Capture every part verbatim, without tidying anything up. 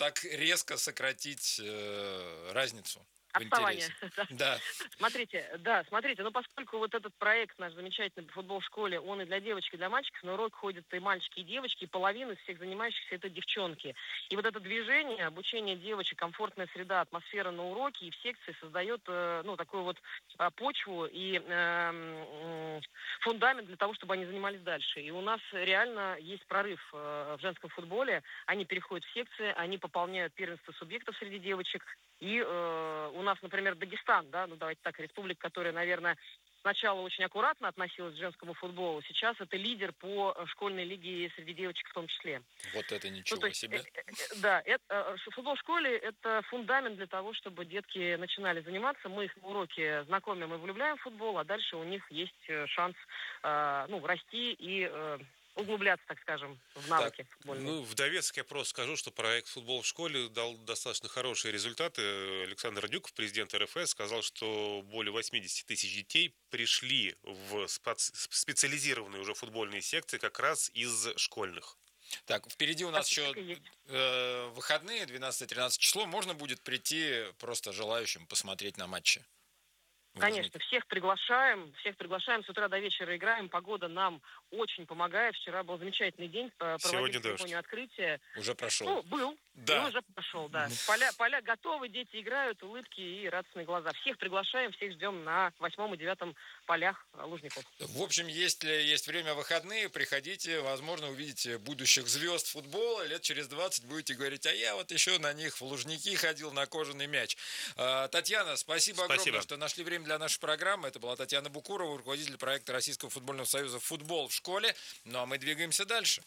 так резко сократить э, разницу в Отставание. интересе. Да. Смотрите, да, смотрите, ну поскольку вот этот проект наш замечательный футбол в школе, он и для девочек, и для мальчиков, на урок ходят и мальчики, и девочки, и половина из всех занимающихся это девчонки. И вот это движение, обучение девочек, комфортная среда, атмосфера на уроке и в секции создает, э, ну, такую вот э, почву и э, э, фундамент для того, чтобы они занимались дальше. И у нас реально есть прорыв э, в женском футболе. Они переходят в секции, они пополняют первенство субъектов среди девочек. И э, у нас, например, Дагестан, да, ну давайте так, республика, которая, наверное, сначала очень аккуратно относилась к женскому футболу, сейчас это лидер по школьной лиге среди девочек в том числе. Вот это Ну, ничего то есть, себе. э, э, да, это, э, футбол в школе – это фундамент для того, чтобы детки начинали заниматься. Мы их на уроке знакомим и влюбляем в футбол, а дальше у них есть э, шанс э, ну, расти и э, углубляться, так скажем, в Так, навыки футбольные. ну, в довесок я просто скажу, что проект «Футбол в школе» дал достаточно хорошие результаты. Александр Дюков, президент эр эф эс, сказал, что более восемьдесят тысяч детей пришли в специализированные уже футбольные секции как раз из школьных. Так, впереди у нас еще э, выходные, двенадцатое-тринадцатое число. Можно будет прийти просто желающим посмотреть на матчи? Конечно, всех приглашаем, всех приглашаем, с утра до вечера играем, погода нам очень помогает, вчера был замечательный день, проводили церемонию открытия. Уже прошел. Ну, был, да. и уже прошел, да. Поля, поля готовы, дети играют, улыбки и радостные глаза. Всех приглашаем, всех ждем на восьмом и девятом полях Лужников. В общем, если есть время выходные, приходите, возможно, увидите будущих звезд футбола, лет через двадцать будете говорить, а я вот еще на них в Лужники ходил на кожаный мяч. Татьяна, спасибо, спасибо огромное, что нашли время для нашей программы. Это была Татьяна Букурова, руководитель проекта Российского футбольного союза «Футбол в школе». Ну а мы двигаемся дальше.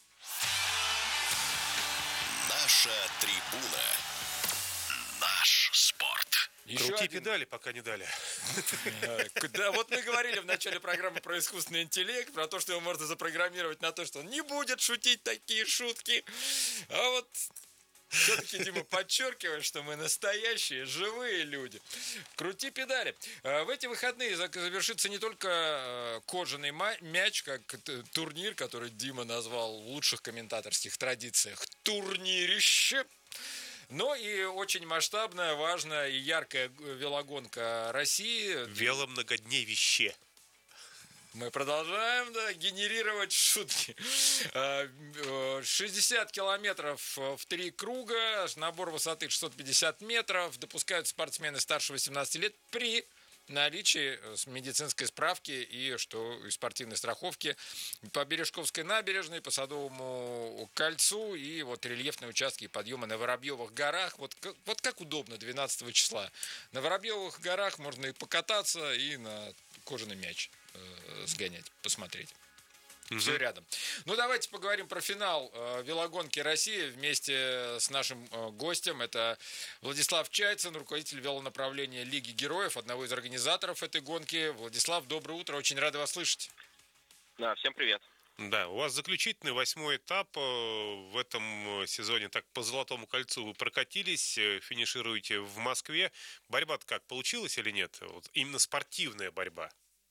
Наша трибуна. Наш спорт. Еще Крути один... педали, пока не дали. Да, вот мы говорили в начале программы про искусственный интеллект, про то, что его можно запрограммировать на то, что он не будет шутить такие шутки. А вот все-таки, Дима, подчеркивает, что мы настоящие, живые люди. Крути педали. В эти выходные завершится не только кожаный мяч, как турнир, который Дима назвал в лучших комментаторских традициях турнирище, но и очень масштабная, важная и яркая велогонка России. Веломногодневище. Мы продолжаем, да, генерировать шутки. шестьдесят километров в три круга, набор высоты шестьсот пятьдесят метров. Допускают спортсмены старше восемнадцати лет при наличии медицинской справки и что и спортивной страховки по Бережковской набережной, по Садовому кольцу и вот рельефные участки подъема на Воробьевых горах. Вот, вот как удобно двенадцатого числа. На Воробьевых горах можно и покататься, и на кожаный мяч э, сгонять, посмотреть. Mm-hmm. Все рядом. Ну, давайте поговорим про финал э, велогонки России вместе с нашим э, гостем. Это Владислав Чайцин, руководитель велонаправления Лиги Героев, одного из организаторов этой гонки. Владислав, доброе утро, очень рады вас слышать. Да, всем привет. Да, у вас заключительный восьмой этап в этом сезоне, так по Золотому кольцу вы прокатились, финишируете в Москве. Борьба-то как, получилась или нет? Вот именно спортивная борьба.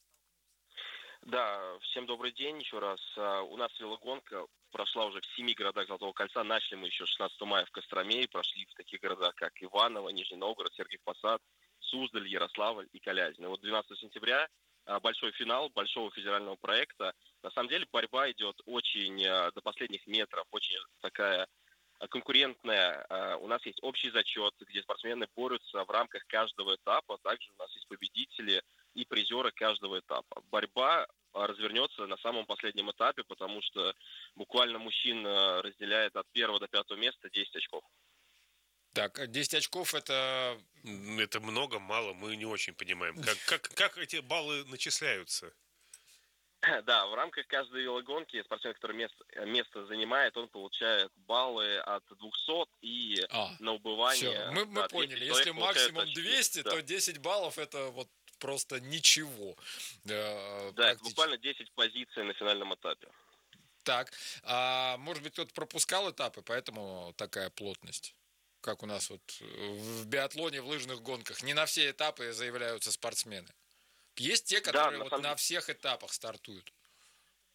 Да, всем добрый день еще раз. У нас велогонка прошла уже в семи городах Золотого кольца. Начали мы еще шестнадцатого мая в Костроме и прошли в таких городах, как Иваново, Нижний Новгород, Сергиев Посад, Суздаль, Ярославль и Калязин. И вот двенадцатого сентября большой финал большого федерального проекта. На самом деле борьба идет очень до последних метров, очень такая конкурентная. У нас есть общий зачет, где спортсмены борются в рамках каждого этапа. Также у нас есть победители и призеры каждого этапа. Борьба развернется на самом последнем этапе, потому что буквально мужчин разделяет от первого до пятого места десять очков. Так, десять очков это... Это много, мало, мы не очень понимаем. Как, как, как эти баллы начисляются? Да, в рамках каждой велогонки спортсмен, который место, место занимает, он получает баллы от двухсот и а, на убывание... Все, мы, мы да, поняли, если максимум двести, да. то десять баллов это вот просто ничего. Да, да, это буквально десять позиций на финальном этапе. Так, а может быть кто-то пропускал этапы, поэтому такая плотность? Как у нас вот в биатлоне, в лыжных гонках. Не на все этапы заявляются спортсмены. Есть те, которые да, на, вот самом... на всех этапах стартуют.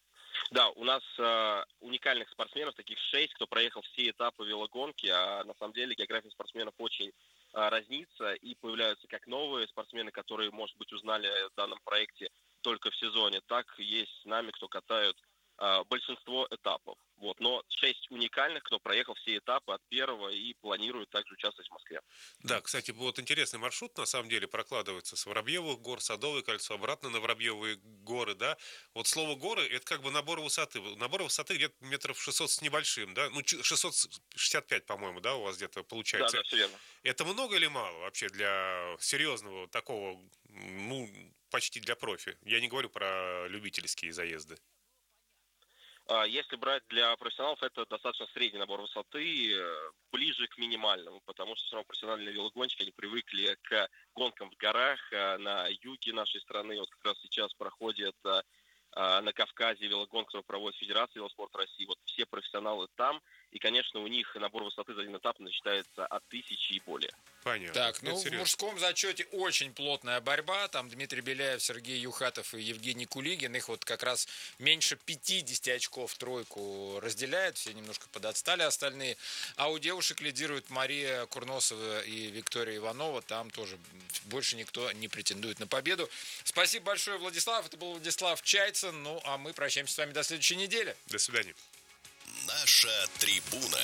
Да, у нас э, уникальных спортсменов, таких шесть, кто проехал все этапы велогонки, а на самом деле география спортсменов очень э, разнится, и появляются как новые спортсмены, которые, может быть, узнали о данном проекте только в сезоне, так и есть с нами, кто катают э, большинство этапов. Вот. Но шесть уникальных, кто проехал все этапы от первого и планирует также участвовать в Москве. Да, кстати, вот интересный маршрут, на самом деле, прокладывается с Воробьевых гор, Садовое кольцо, обратно на Воробьевые горы, да. Вот слово горы, это как бы набор высоты. Набор высоты где-то метров шестьсот с небольшим, да. Ну, шестьсот шестьдесят пять, по-моему, да, у вас где-то получается. Да, да, все верно. Это много или мало вообще для серьезного такого, ну, почти для профи? Я не говорю про любительские заезды. Если брать для профессионалов, это достаточно средний набор высоты, ближе к минимальному, потому что все равно профессиональные велогонщики, они привыкли к гонкам в горах на юге нашей страны. Вот как раз сейчас проходит на Кавказе велогонка, который проводит Федерация велоспорта России. Вот все профессионалы там, и, конечно, у них набор высоты за один этап начинается от тысячи и более. Понятно. Так, ну в мужском зачете очень плотная борьба. Там Дмитрий Беляев, Сергей Юхатов и Евгений Кулигин. Их вот как раз меньше пятьдесят очков тройку разделяют. Все немножко подотстали остальные. А у девушек лидируют Мария Курносова и Виктория Иванова. Там тоже больше никто не претендует на победу. Спасибо большое, Владислав. Это был Владислав Чайцин. Ну, а мы прощаемся с вами до следующей недели. До свидания. Наша трибуна.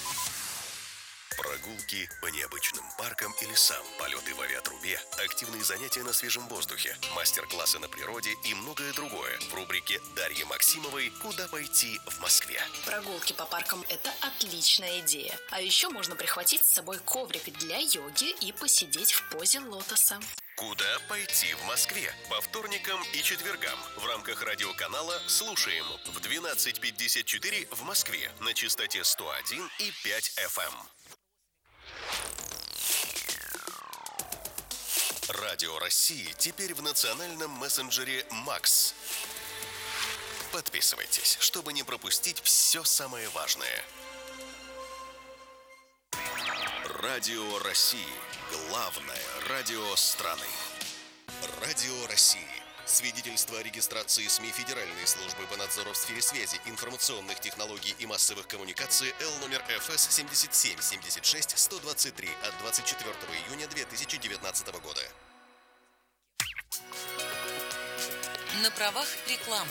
Прогулки по необычным паркам и лесам, полеты в авиатрубе, активные занятия на свежем воздухе, мастер-классы на природе и многое другое в рубрике Дарьи Максимовой «Куда пойти в Москве». Прогулки по паркам – это отличная идея. А еще можно прихватить с собой коврик для йоги и посидеть в позе лотоса. Куда пойти в Москве? По вторникам и четвергам в рамках радиоканала «Слушаем» в двенадцать пятьдесят четыре в Москве на частоте сто один и пять эф эм. Радио России теперь в национальном мессенджере «Макс». Подписывайтесь, чтобы не пропустить все самое важное. Радио России. Главное радио страны. Радио России. Свидетельство о регистрации СМИ Федеральной службы по надзору в сфере связи, информационных технологий и массовых коммуникаций Л номер эф эс семьдесят семь семьдесят шесть сто двадцать три от двадцать четвёртого июня две тысячи девятнадцатого года. На правах рекламы.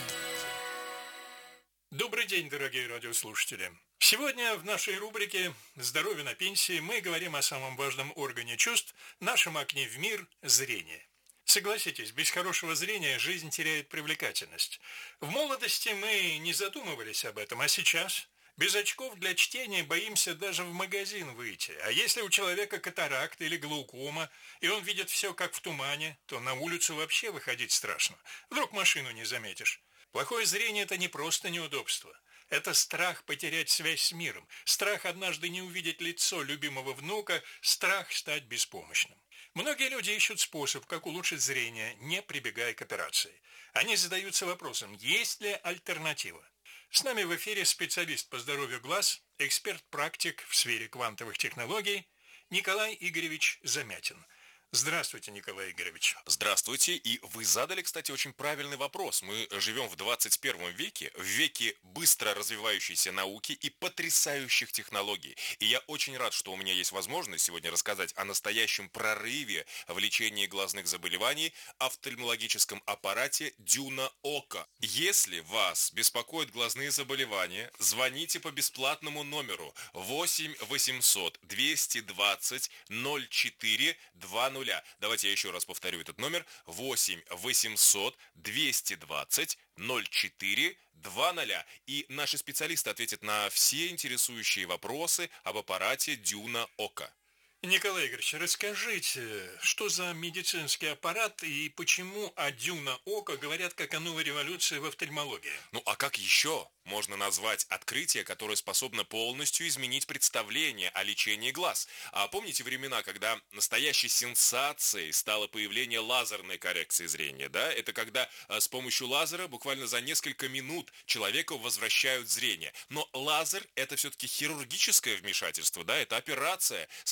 Добрый день, дорогие радиослушатели. Сегодня в нашей рубрике «Здоровье на пенсии» мы говорим о самом важном органе чувств, нашем окне в мир – зрение. Согласитесь, без хорошего зрения жизнь теряет привлекательность. В молодости мы не задумывались об этом, а сейчас без очков для чтения боимся даже в магазин выйти. А если у человека катаракт или глаукома, и он видит все как в тумане, то на улицу вообще выходить страшно. Вдруг машину не заметишь. Плохое зрение – это не просто неудобство. Это страх потерять связь с миром, страх однажды не увидеть лицо любимого внука, страх стать беспомощным. Многие люди ищут способ, как улучшить зрение, не прибегая к операции. Они задаются вопросом, есть ли альтернатива. С нами в эфире специалист по здоровью глаз, эксперт-практик в сфере квантовых технологий Николай Игоревич Замятин. Здравствуйте, Николай Игоревич. Здравствуйте. И вы задали, кстати, очень правильный вопрос. Мы живем в двадцать первом веке, в веке быстро развивающейся науки и потрясающих технологий. И я очень рад, что у меня есть возможность сегодня рассказать о настоящем прорыве в лечении глазных заболеваний, офтальмологическом аппарате Дюна Ока. Если вас беспокоят глазные заболевания, звоните по бесплатному номеру восемь восемьсот двести двадцать ноль четыре двадцать. Давайте я еще раз повторю этот номер. восемь восемьсот двести двадцать ноль четыре двадцать. И наши специалисты ответят на все интересующие вопросы об аппарате Дюна Ока. Николай Игоревич, расскажите, что за медицинский аппарат и почему о Дюна Ока говорят как о новой революции в офтальмологии? Ну а как еще можно назвать открытие, которое способно полностью изменить представление о лечении глаз? А помните времена, когда настоящей сенсацией стало появление лазерной коррекции зрения, да? Это когда а, с помощью лазера буквально за несколько минут человеку возвращают зрение. Но лазер – это все-таки хирургическое вмешательство, да? Это операция со своими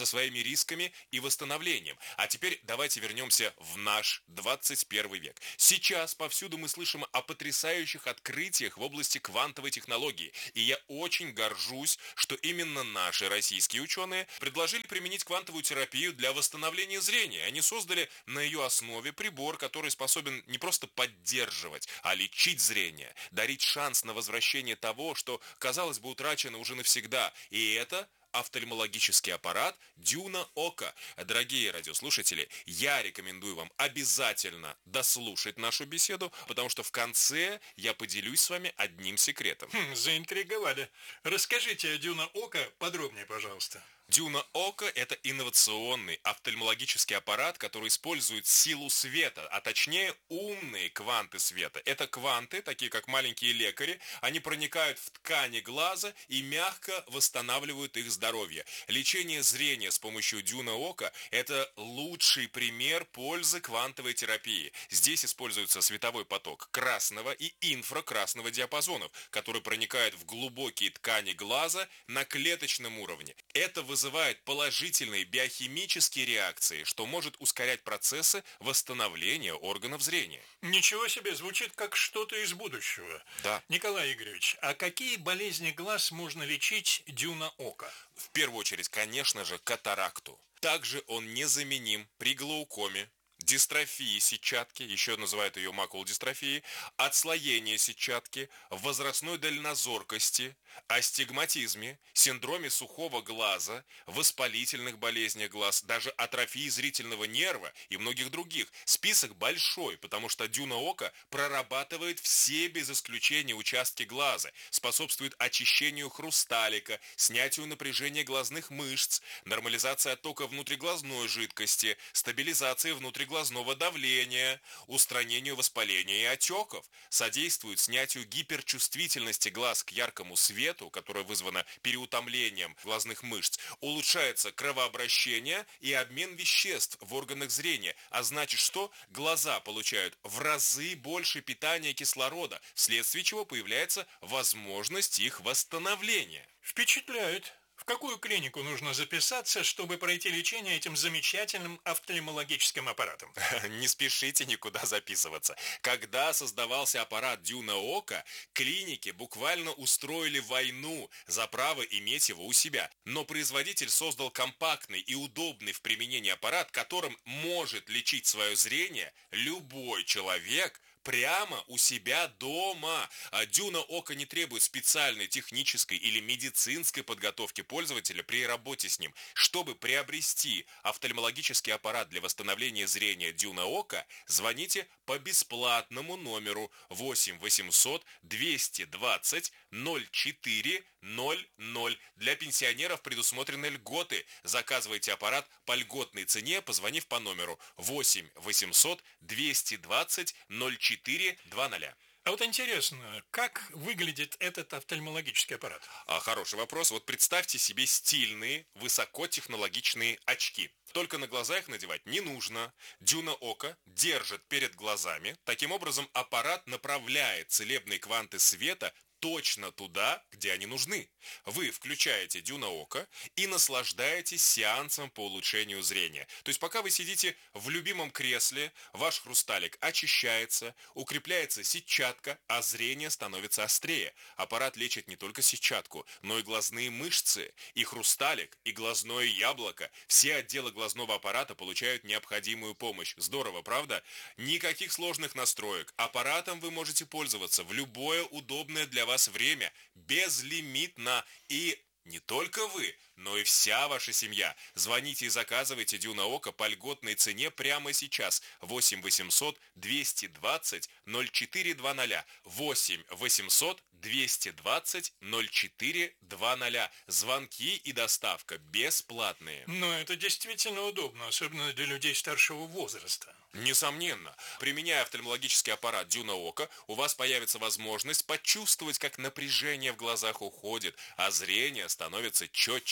рисками и восстановлением. А теперь давайте вернемся в наш двадцать первый век. Сейчас повсюду мы слышим о потрясающих открытиях в области квантовой технологии. И я очень горжусь, что именно наши российские ученые предложили применить квантовую терапию для восстановления зрения. Они создали на ее основе прибор, который способен не просто поддерживать, а лечить зрение, дарить шанс на возвращение того, что, казалось бы, утрачено уже навсегда. И это офтальмологический аппарат Дюна Ока. Дорогие радиослушатели, я рекомендую вам обязательно дослушать нашу беседу, потому что в конце я поделюсь с вами одним секретом. Хм, заинтриговали. Расскажите о Дюна Ока подробнее, пожалуйста. Дюна Ока – это инновационный офтальмологический аппарат, который использует силу света, а точнее умные кванты света. Это кванты, такие как маленькие лекари, они проникают в ткани глаза и мягко восстанавливают их здоровье. Лечение зрения с помощью Дюна Ока – это лучший пример пользы квантовой терапии. Здесь используется световой поток красного и инфракрасного диапазонов, который проникает в глубокие ткани глаза на клеточном уровне. Это вызывает положительные биохимические реакции, что может ускорять процессы восстановления органов зрения. Ничего себе, звучит как что-то из будущего. Да. Николай Игоревич, а какие болезни глаз можно лечить Дюна Ока? В первую очередь, конечно же, катаракту. Также он незаменим при глаукоме, дистрофии сетчатки, еще называют ее макулодистрофией, отслоение сетчатки, возрастной дальнозоркости, астигматизме, синдроме сухого глаза, воспалительных болезнях глаз, даже атрофии зрительного нерва и многих других. Список большой, потому что Дюна Ока прорабатывает все без исключения участки глаза, способствует очищению хрусталика, снятию напряжения глазных мышц, нормализации оттока внутриглазной жидкости, стабилизации внутриглазного давления, устранению воспаления и отеков, содействует снятию гиперчувствительности глаз к яркому свету, которое вызвано переутомлением глазных мышц, улучшается кровообращение и обмен веществ в органах зрения, а значит, что глаза получают в разы больше питания кислорода, вследствие чего появляется возможность их восстановления. Впечатляет. В какую клинику нужно записаться, чтобы пройти лечение этим замечательным офтальмологическим аппаратом? Не спешите никуда записываться. Когда создавался аппарат Дюна Ока, клиники буквально устроили войну за право иметь его у себя. Но производитель создал компактный и удобный в применении аппарат, которым может лечить свое зрение любой человек, прямо у себя дома. Дюна Ока не требует специальной технической или медицинской подготовки пользователя при работе с ним. Чтобы приобрести офтальмологический аппарат для восстановления зрения Дюна Ока, звоните по бесплатному номеру восемь восемьсот двести двадцать ноль четыре ноль ноль. Для пенсионеров предусмотрены льготы. Заказывайте аппарат по льготной цене, позвонив по номеру восемь восемьсот двести двадцать ноль четыре два ноль. А вот интересно, как выглядит этот офтальмологический аппарат? А, хороший вопрос. Вот представьте себе стильные, высокотехнологичные очки. Только на глаза их надевать не нужно. Дюна Ока держит перед глазами. Таким образом, аппарат направляет целебные кванты света точно туда, где они нужны. Вы включаете Дюна Ока и наслаждаетесь сеансом по улучшению зрения. То есть пока вы сидите в любимом кресле, ваш хрусталик очищается, укрепляется сетчатка, а зрение становится острее. Аппарат лечит не только сетчатку, но и глазные мышцы, и хрусталик, и глазное яблоко. Все отделы глазного аппарата получают необходимую помощь. Здорово, правда? Никаких сложных настроек. Аппаратом вы можете пользоваться в любое удобное для вас время, безлимитно, и не только вы, но и вся ваша семья. Звоните и заказывайте Дюна Ока по льготной цене прямо сейчас. восемь восемьсот двести двадцать ноль четыре два ноль. восемь восемьсот двести двадцать ноль четыре два ноль. Звонки и доставка бесплатные. Но это действительно удобно, особенно для людей старшего возраста. Несомненно. Применяя офтальмологический аппарат Дюна Ока, у вас появится возможность почувствовать, как напряжение в глазах уходит, а зрение становится четче.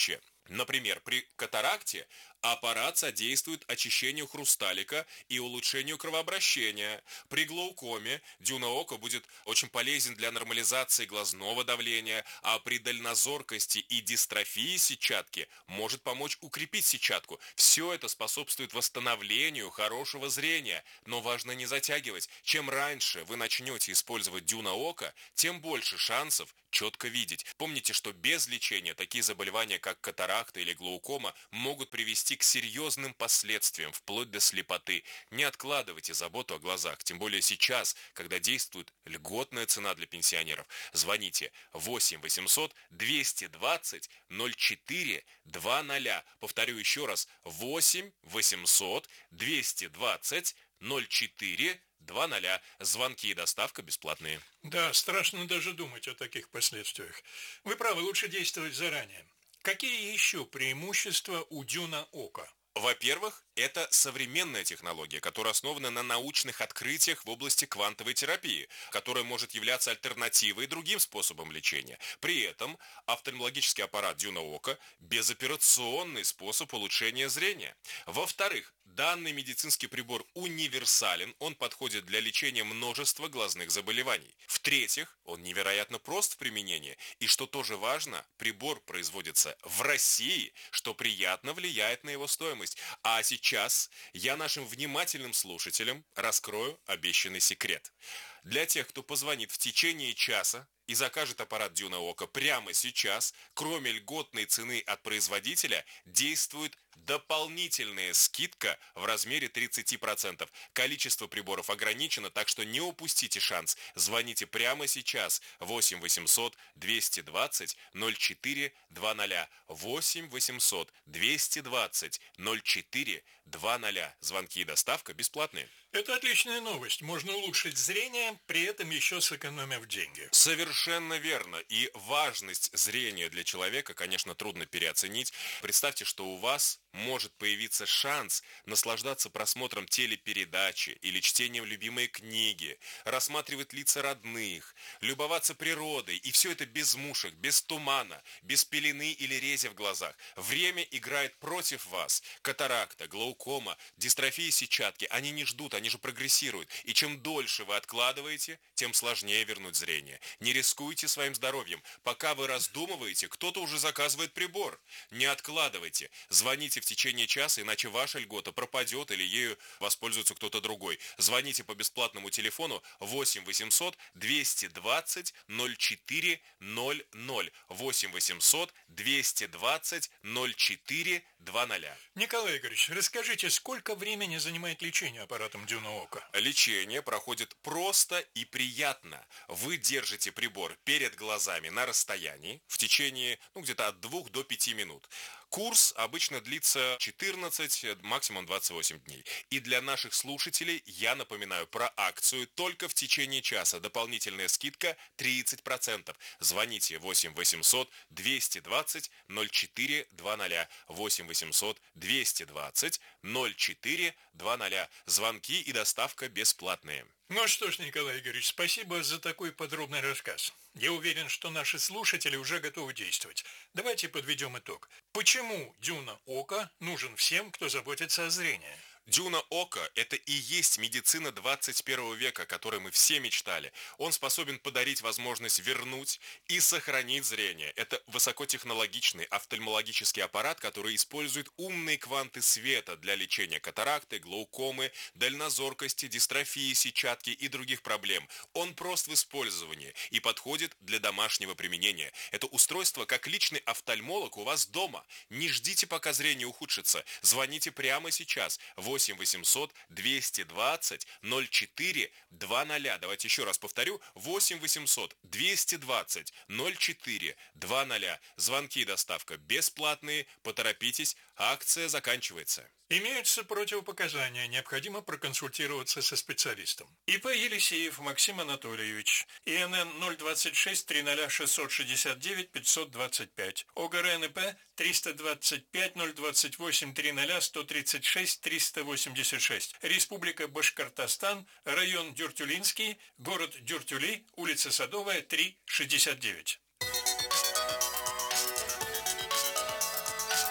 Например, при катаракте аппарат содействует очищению хрусталика и улучшению кровообращения. При глаукоме дюна-ока будет очень полезен для нормализации глазного давления, а при дальнозоркости и дистрофии сетчатки может помочь укрепить сетчатку. Все это способствует восстановлению хорошего зрения, но важно не затягивать. Чем раньше вы начнете использовать дюна-ока, тем больше шансов четко видеть. Помните, что без лечения такие заболевания, как катаракта или глаукома, могут привести к серьезным последствиям, вплоть до слепоты. Не откладывайте заботу о глазах, тем более сейчас, когда действует льготная цена для пенсионеров. Звоните восемь восемьсот двести двадцать ноль четыре двадцать. Повторю еще раз, восемь восемьсот двести двадцать ноль четыре двадцать. Звонки и доставка бесплатные. Да, страшно даже думать о таких последствиях. Вы правы, лучше действовать заранее. Какие еще преимущества у дюна-ока? Во-первых, это современная технология, которая основана на научных открытиях в области квантовой терапии, которая может являться альтернативой другим способам лечения. При этом офтальмологический аппарат дюна-ока – безоперационный способ улучшения зрения. Во-вторых, данный медицинский прибор универсален, он подходит для лечения множества глазных заболеваний. В-третьих, он невероятно прост в применении. И что тоже важно, прибор производится в России, что приятно влияет на его стоимость. А сейчас я нашим внимательным слушателям раскрою обещанный секрет. Для тех, кто позвонит в течение часа и закажет аппарат дюна-ока прямо сейчас, кроме льготной цены от производителя, действует дополнительная скидка в размере тридцать процентов. Количество приборов ограничено, так что не упустите шанс. Звоните прямо сейчас восемь восемьсот двести двадцать ноль четыре двадцать. восемь восемьсот двести двадцать ноль четыре двадцать. Звонки и доставка бесплатные. Это отличная новость. Можно улучшить зрение, при этом еще сэкономив деньги. Совершенно верно. И важность зрения для человека, конечно, трудно переоценить. Представьте, что у вас может появиться шанс наслаждаться просмотром телепередачи или чтением любимой книги, рассматривать лица родных, любоваться природой. И все это без мушек, без тумана, без пелены или рези в глазах. Время играет против вас. Катаракта, глаукома, дистрофия сетчатки, они не ждут, они же прогрессируют. И чем дольше вы откладываете, тем сложнее вернуть зрение. Не рискуйте своим здоровьем. Пока вы раздумываете, кто-то уже заказывает прибор. Не откладывайте. Звоните в течение часа, иначе ваша льгота пропадет или ею воспользуется кто-то другой. Звоните по бесплатному телефону восемь восемьсот двести двадцать ноль четыре ноль ноль. восемь восемьсот двести двадцать ноль четыре двадцать. Николай Игоревич, расскажите, сколько времени занимает лечение аппаратом дюна-ока? Лечение проходит просто и приятно. Вы держите прибор перед глазами на расстоянии в течение ну, где-то от двух до пяти минут. Курс обычно длится четырнадцать, максимум двадцать восемь дней. И для наших слушателей я напоминаю про акцию только в течение часа. Дополнительная скидка тридцать процентов. Звоните восемь восемьсот двести двадцать ноль четыре двадцать. восемь восемьсот двести двадцать ноль четыре двадцать. Звонки и доставка бесплатные. Ну что ж, Николай Игоревич, спасибо за такой подробный рассказ. Я уверен, что наши слушатели уже готовы действовать. Давайте подведем итог. Почему дюна-ока нужен всем, кто заботится о зрении? Дюна-ока – это и есть медицина двадцать первого века, о которой мы все мечтали. Он способен подарить возможность вернуть и сохранить зрение. Это высокотехнологичный офтальмологический аппарат, который использует умные кванты света для лечения катаракты, глаукомы, дальнозоркости, дистрофии сетчатки и других проблем. Он прост в использовании и подходит для домашнего применения. Это устройство как личный офтальмолог у вас дома. Не ждите, пока зрение ухудшится. Звоните прямо сейчас. восемь восемьсот двести двадцать ноль четыре двадцать. Давайте еще раз повторю. восемь восемьсот двести двадцать ноль четыре двадцать. Звонки и доставка бесплатные. Поторопитесь, акция заканчивается. Имеются противопоказания, необходимо проконсультироваться со специалистом. ИП Елисеев Максим Анатольевич, ИНН ноль двадцать шесть триста шестьсот шестьдесят девять пятьсот двадцать пять, ОГРНП триста двадцать пять ноль двадцать восемь триста сто тридцать шесть триста восемьдесят шесть, Республика Башкортостан, район Дюртюлинский, город Дюртюли, улица Садовая, три, шестьдесят девять.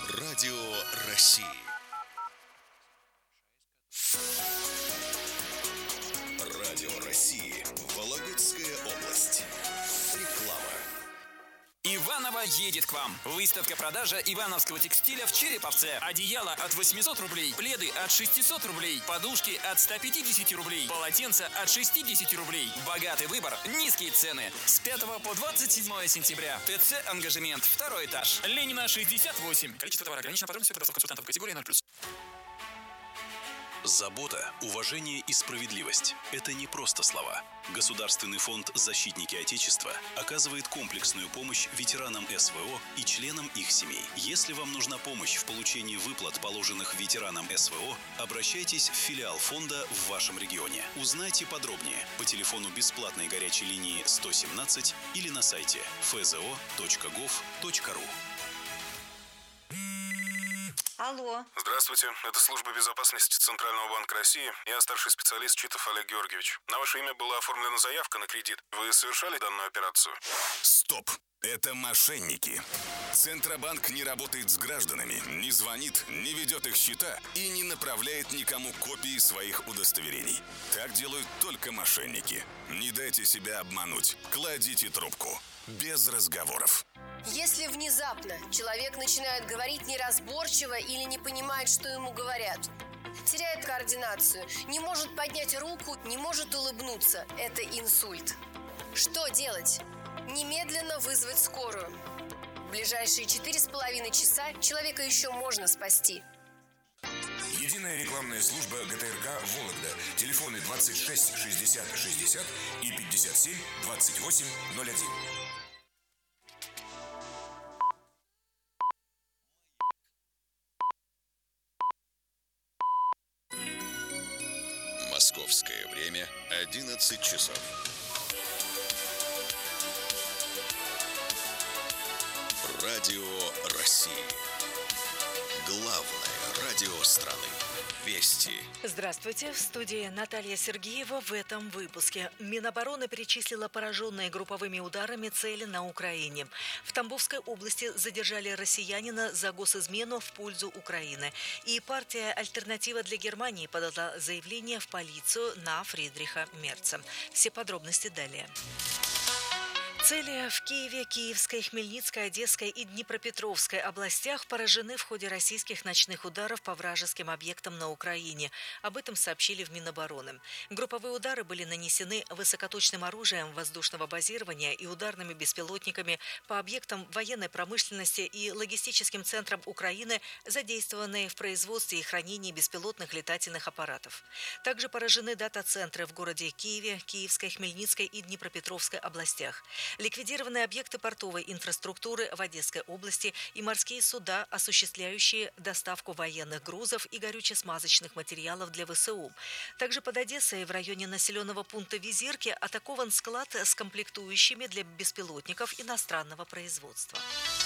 Радио России. Радио России. Вологодская область. Реклама. Иваново едет к вам. Выставка-продажа ивановского текстиля в Череповце. Одеяло от восьмисот рублей, пледы от шестисот рублей, подушки от ста пятидесяти рублей, полотенца от шестидесяти рублей. Богатый выбор, низкие цены. С пятого по двадцать седьмое сентября. ТЦ «Ангажемент», второй этаж. Ленина, шестьдесят восемь. Количество товара ограничено, подробности по консультантов. Категория ноль плюс. Забота, уважение и справедливость – это не просто слова. Государственный фонд «Защитники Отечества» оказывает комплексную помощь ветеранам СВО и членам их семей. Если вам нужна помощь в получении выплат, положенных ветеранам СВО, обращайтесь в филиал фонда в вашем регионе. Узнайте подробнее по телефону бесплатной горячей линии сто семнадцать или на сайте эф зэ о точка гов точка ру. Алло. Здравствуйте, это служба безопасности Центрального банка России. Я старший специалист Читов Олег Георгиевич. На ваше имя была оформлена заявка на кредит. Вы совершали данную операцию? Стоп! Это мошенники. Центробанк не работает с гражданами, не звонит, не ведет их счета и не направляет никому копии своих удостоверений. Так делают только мошенники. Не дайте себя обмануть. Кладите трубку. Без разговоров. Если внезапно человек начинает говорить неразборчиво или не понимает, что ему говорят, теряет координацию, не может поднять руку, не может улыбнуться, это инсульт. Что делать? Немедленно вызвать скорую. В ближайшие четыре с половиной часа человека еще можно спасти. Единая рекламная служба гэ тэ эр ка «Вологда». Телефоны двадцать шесть шестьдесят шестьдесят и пятьдесят семь двадцать восемь ноль один. Московское время одиннадцать часов. Радио России. Главное радио страны. Вести. Здравствуйте. В студии Наталья Сергеева. В этом выпуске. Минобороны перечислила пораженные групповыми ударами цели на Украине. В Тамбовской области задержали россиянина за госизмену в пользу Украины. И партия «Альтернатива для Германии» подала заявление в полицию на Фридриха Мерца. Все подробности далее. Цели в Киеве, Киевской, Хмельницкой, Одесской и Днепропетровской областях поражены в ходе российских ночных ударов по вражеским объектам на Украине. Об этом сообщили в Минобороны. Групповые удары были нанесены высокоточным оружием воздушного базирования и ударными беспилотниками по объектам военной промышленности и логистическим центрам Украины, задействованные в производстве и хранении беспилотных летательных аппаратов. Также поражены дата-центры в городе Киеве, Киевской, Хмельницкой и Днепропетровской областях. Ликвидированы объекты портовой инфраструктуры в Одесской области и морские суда, осуществляющие доставку военных грузов и горюче-смазочных материалов для вэ эс у. Также под Одессой в районе населенного пункта Визирки атакован склад с комплектующими для беспилотников иностранного производства.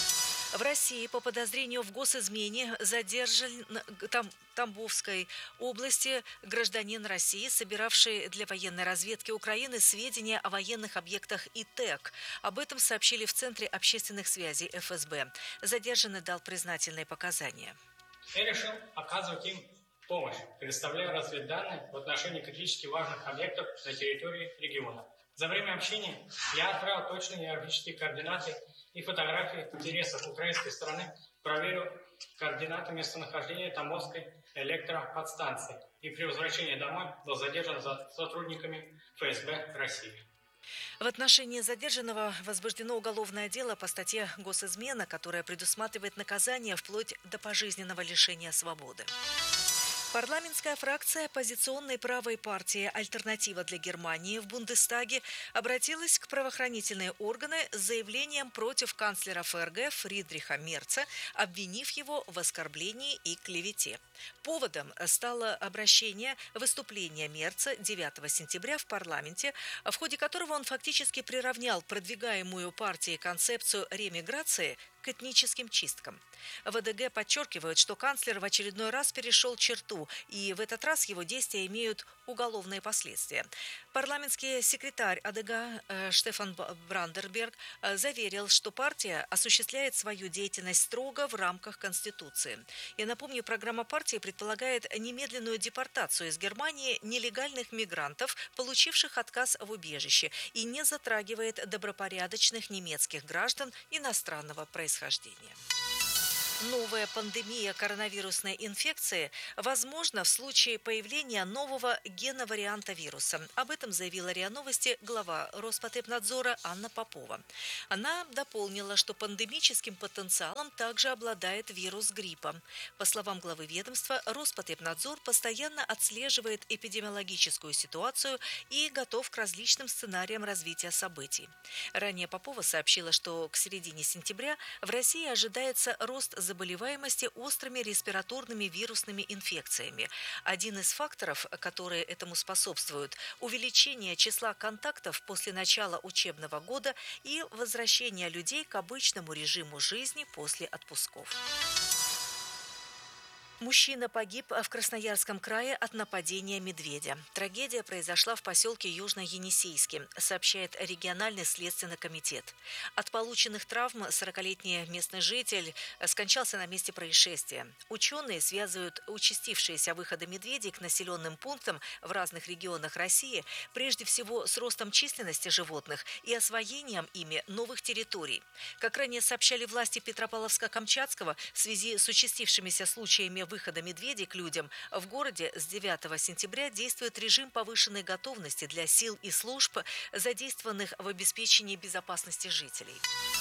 В России по подозрению в госизмене задержан там, Тамбовской области гражданин России, собиравший для военной разведки Украины сведения о военных объектах ИТЭК. Об этом сообщили в Центре общественных связей эф эс бэ. Задержанный дал признательные показания. Я решил оказывать им помощь, предоставляя разведданные в отношении критически важных объектов на территории региона. За время общения я отправил точные географические координаты и фотографии интересов украинской стороны, проверил координаты местонахождения Тамбовской электроподстанции и при возвращении домой был задержан за сотрудниками эф эс бэ России. В отношении задержанного возбуждено уголовное дело по статье «Госизмена», которая предусматривает наказание вплоть до пожизненного лишения свободы. Парламентская фракция оппозиционной правой партии «Альтернатива для Германии» в Бундестаге обратилась к правоохранительные органы с заявлением против канцлера эф эр гэ Фридриха Мерца, обвинив его в оскорблении и клевете. Поводом стало обращение выступления Мерца девятого сентября в парламенте, в ходе которого он фактически приравнял продвигаемую партией концепцию ремиграции к этническим чисткам. вэ дэ гэ подчеркивают, что канцлер в очередной раз перешел черту, и в этот раз его действия имеют уголовные последствия. Парламентский секретарь а дэ гэ э, Штефан Брандерберг э, заверил, что партия осуществляет свою деятельность строго в рамках Конституции. Я напомню, программа партии предполагает немедленную депортацию из Германии нелегальных мигрантов, получивших отказ в убежище, и не затрагивает добропорядочных немецких граждан иностранного происхождения. Новая пандемия коронавирусной инфекции возможна в случае появления нового геноварианта вируса. Об этом заявила РИА Новости глава Роспотребнадзора Анна Попова. Она дополнила, что пандемическим потенциалом также обладает вирус гриппа. По словам главы ведомства, Роспотребнадзор постоянно отслеживает эпидемиологическую ситуацию и готов к различным сценариям развития событий. Ранее Попова сообщила, что к середине сентября в России ожидается рост заболеваемости острыми респираторными вирусными инфекциями. Один из факторов, которые этому способствуют – увеличение числа контактов после начала учебного года и возвращение людей к обычному режиму жизни после отпусков. Мужчина погиб в Красноярском крае от нападения медведя. Трагедия произошла в поселке Южно-Енисейске, сообщает региональный следственный комитет. От полученных травм сорокалетний местный житель скончался на месте происшествия. Ученые связывают участившиеся выходы медведей к населенным пунктам в разных регионах России прежде всего с ростом численности животных и освоением ими новых территорий. Как ранее сообщали власти Петропавловска-Камчатского, в связи с участившимися случаями выхода медведей к людям, в городе с девятого сентября действует режим повышенной готовности для сил и служб, задействованных в обеспечении безопасности жителей.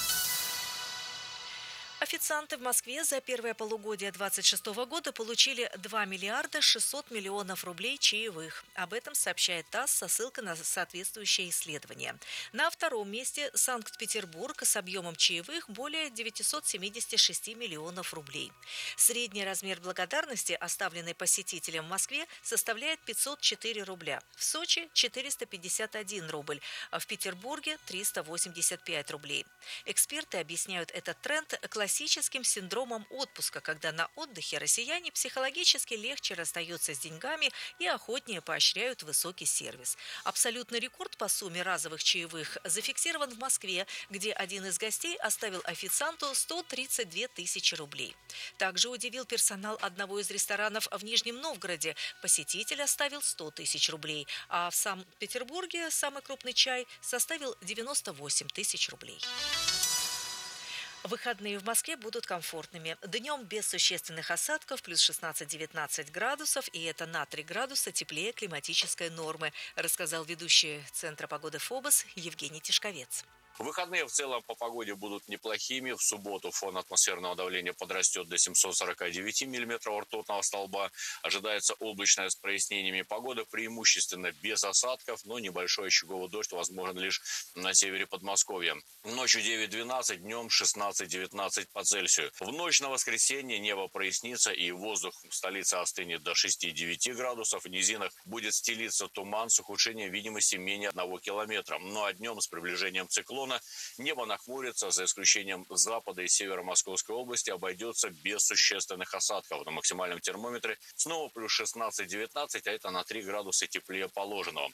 Официанты в Москве за первое полугодие двадцать шестого года получили два миллиарда шестьсот миллионов рублей чаевых. Об этом сообщает ТАСС со ссылкой на соответствующее исследование. На втором месте Санкт-Петербург с объемом чаевых более девятьсот семьдесят шесть миллионов рублей. Средний размер благодарности, оставленный посетителям в Москве, составляет пятьсот четыре рубля. В Сочи – четыреста пятьдесят один рубль, а в Петербурге – триста восемьдесят пять рублей. Эксперты объясняют этот тренд классическим классическим синдромом отпуска, когда на отдыхе россияне психологически легче расстаются с деньгами и охотнее поощряют высокий сервис. Абсолютный рекорд по сумме разовых чаевых зафиксирован в Москве, где один из гостей оставил официанту сто тридцать две тысячи рублей. Также удивил персонал одного из ресторанов в Нижнем Новгороде. Посетитель оставил сто тысяч рублей, а в Санкт-Петербурге самый крупный чай составил девяносто восемь тысяч рублей. Выходные в Москве будут комфортными. Днем без существенных осадков, плюс шестнадцать-девятнадцать градусов, и это на три градуса теплее климатической нормы, рассказал ведущий Центра погоды ФОБОС Евгений Тишковец. Выходные в целом по погоде будут неплохими. В субботу фон атмосферного давления подрастет до семисот сорока девяти миллиметров ртутного столба. Ожидается облачная с прояснениями погода, преимущественно без осадков, но небольшой очаговый дождь возможен лишь на севере Подмосковья. Ночью девять-двенадцать, днем шестнадцать-девятнадцать по Цельсию. В ночь на воскресенье небо прояснится и воздух в столице остынет до шести-девяти градусов. В низинах будет стелиться туман с ухудшением видимости менее одного километра. Ну а днем с приближением циклона небо нахмурится, за исключением запада и севера Московской области обойдется без существенных осадков. На максимальном термометре снова плюс шестнадцать-девятнадцать, а это на три градуса теплее положенного.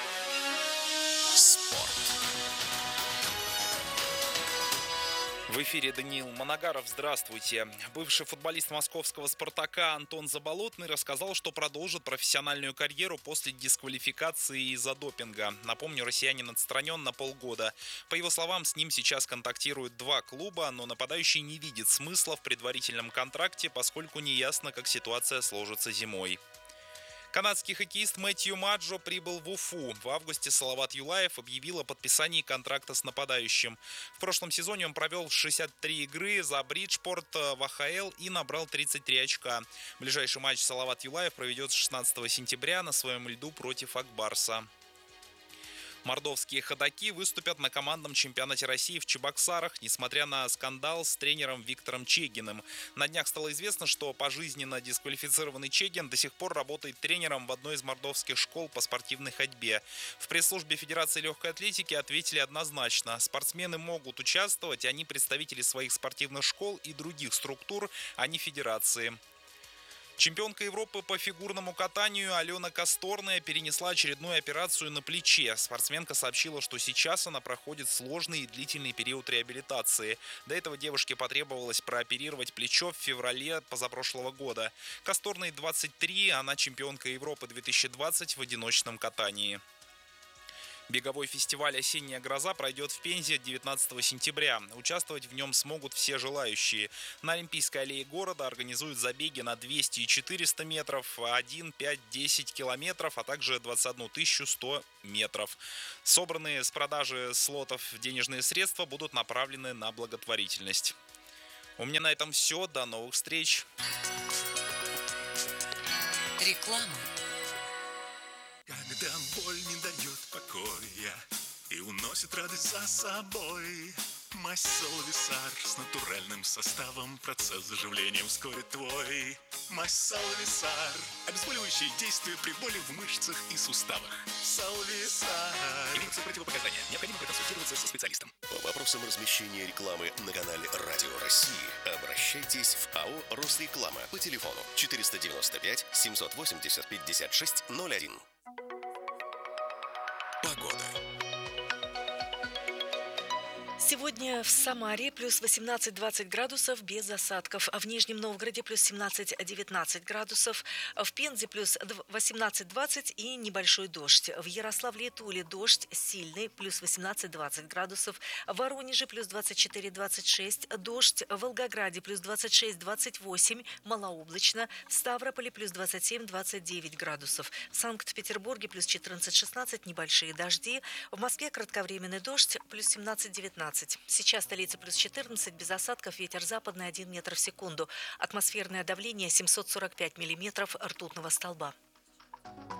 Спорт. В эфире Даниил Моногаров. Здравствуйте. Бывший футболист московского «Спартака» Антон Заболотный рассказал, что продолжит профессиональную карьеру после дисквалификации из-за допинга. Напомню, россиянин отстранен на полгода. По его словам, с ним сейчас контактируют два клуба, но нападающий не видит смысла в предварительном контракте, поскольку неясно, как ситуация сложится зимой. Канадский хоккеист Мэтью Маджо прибыл в Уфу. В августе Салават Юлаев объявил о подписании контракта с нападающим. В прошлом сезоне он провел шестьдесят три игры за Бриджпорт в а ха эл и набрал тридцать три очка. Ближайший матч Салават Юлаев проведет шестнадцатого сентября на своем льду против Ак Барса. Мордовские ходаки выступят на командном чемпионате России в Чебоксарах, несмотря на скандал с тренером Виктором Чегиным. На днях стало известно, что пожизненно дисквалифицированный Чегин до сих пор работает тренером в одной из мордовских школ по спортивной ходьбе. В пресс-службе Федерации легкой атлетики ответили однозначно. Спортсмены могут участвовать, они представители своих спортивных школ и других структур, а не федерации. Чемпионка Европы по фигурному катанию Алена Косторная перенесла очередную операцию на плече. Спортсменка сообщила, что сейчас она проходит сложный и длительный период реабилитации. До этого девушке потребовалось прооперировать плечо в феврале позапрошлого года. Косторной двадцать три, она чемпионка Европы две тысячи двадцать в одиночном катании. Беговой фестиваль «Осенняя гроза» пройдет в Пензе девятнадцатого сентября. Участвовать в нем смогут все желающие. На Олимпийской аллее города организуют забеги на двести и четыреста метров, один, пять, десять километров, а также двадцать одну тысячу сто метров. Собранные с продажи слотов денежные средства будут направлены на благотворительность. У меня на этом все. До новых встреч. Реклама. Когда боль не дает покоя и уносит радость за собой, мазь Салвисар с натуральным составом процесс заживления ускорит твой. Мазь Салвисар. Обезболивающее действие при боли в мышцах и суставах. Салвисар. Имеются противопоказания. Необходимо проконсультироваться со специалистом. По вопросам размещения рекламы на канале Радио России обращайтесь в АО «Росреклама» по телефону четыреста девяносто пять семьсот восемьдесят пятьдесят шесть ноль один. Погода. Сегодня в Самаре плюс восемнадцать-двадцать градусов без осадков, а в Нижнем Новгороде плюс семнадцать-девятнадцать градусов, в Пензе плюс восемнадцать-двадцать и небольшой дождь. В Ярославле и Туле дождь сильный, плюс восемнадцать-двадцать градусов, в Воронеже плюс двадцать четыре-двадцать шесть, дождь, в Волгограде плюс двадцать шесть-двадцать восемь, малооблачно, в Ставрополе плюс двадцать семь-двадцать девять градусов, в Санкт-Петербурге плюс четырнадцать-шестнадцать, небольшие дожди, в Москве кратковременный дождь, плюс семнадцать-девятнадцать. Сейчас столица плюс четырнадцать, без осадков, ветер западный один метр в секунду. Атмосферное давление семьсот сорок пять миллиметров ртутного столба.